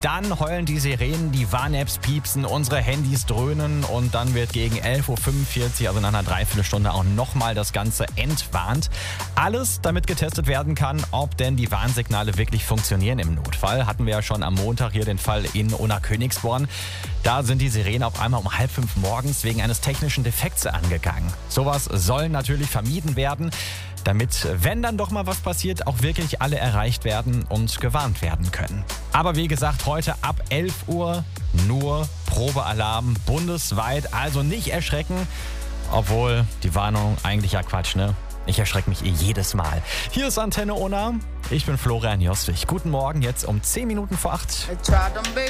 Dann heulen die Sirenen, die Warn-Apps piepsen, unsere Handys dröhnen und dann wird gegen 11.45 Uhr, also nach einer Dreiviertelstunde, auch nochmal das Ganze entwarnt. Alles, damit getestet werden kann, ob denn die Warnsignale wirklich funktionieren im Notfall. Hatten wir ja schon am Montag hier den Fall in Unna-Königsborn. Da sind die Sirenen auf einmal um 4:30 morgens wegen eines technischen Defekts angegangen. Sowas soll natürlich vermieden werden, damit, wenn dann doch mal was passiert, auch wirklich alle erreicht werden und gewarnt werden können. Aber wie gesagt, heute ab 11 Uhr nur Probealarm bundesweit, also nicht erschrecken, obwohl die Warnung eigentlich ja Quatsch, ne? Ich erschrecke mich jedes Mal. Hier ist Antenne Unna, ich bin Florian Joswig. Guten Morgen, jetzt um 10 Minuten vor 8.